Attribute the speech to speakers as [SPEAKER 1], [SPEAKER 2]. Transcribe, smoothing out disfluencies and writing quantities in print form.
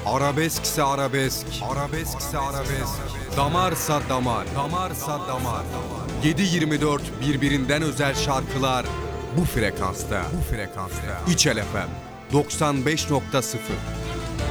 [SPEAKER 1] Arabeskse arabesk, arabeskse arabesk. Damarsa damar, damarsa damar. 7/24 birbirinden özel şarkılar bu frekansta. Bu frekansta. İçel FM 95.0